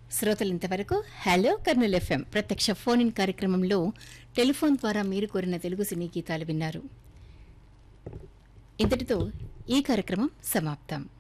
శ్రోతలు ఇంతవరకు hello Kurnool FM ప్రత్యక్ష ఫోన్ ఇన్ కార్యక్రమంలో టెలిఫోన్ ద్వారా మీరు కోరిన తెలుగు సినీ గీతాలు విన్నారు. ఇంతటితో ఈ కార్యక్రమం సమాప్తం.